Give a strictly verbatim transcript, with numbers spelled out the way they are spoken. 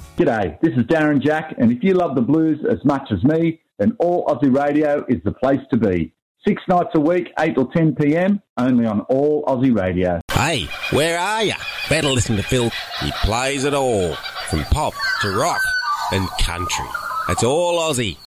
G'day, this is Darren Jack, and if you love the blues as much as me, then All Aussie Radio is the place to be. Six nights a week, eight till ten p.m, only on All Aussie Radio. Hey, where are you? Better listen to Phil. He plays it all, from pop to rock and country. It's All Aussie